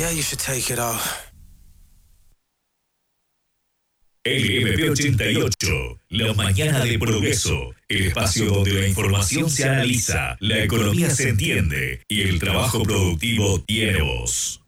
Yeah, you should take it off. LMP88, la mañana de progreso, el espacio donde la información se analiza, la economía se entiende y el trabajo productivo tiene voz.